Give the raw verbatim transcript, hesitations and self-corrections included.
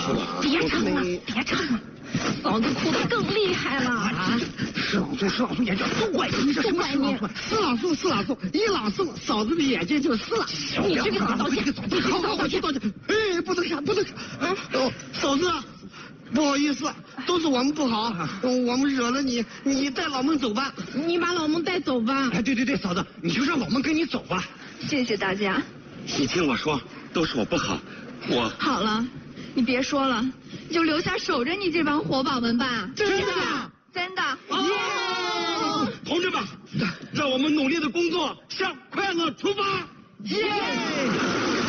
别唱了，别唱了，嫂子哭得更厉害了啊！ 四朗诵，四朗诵眼角都怪你，这什么四朗诵？四朗诵，四朗诵，一朗诵，嫂子的眼睛就撕了。 你去给嫂子道歉，你好好，我去道歉。哎，不能喊，不能喊。啊，哦，嫂子。不好意思，都是我们不好，我们惹了你，你带老孟走吧。 你把老孟带走吧。 哎，对对对，嫂子，你就让老孟跟你走吧。 谢谢大家。 你听我说，都是我不好，我好了，你别说了，你就留下守着你这帮活宝们吧。 真的， 真的。 耶！同志们，让我们努力的工作向快乐出发。 耶！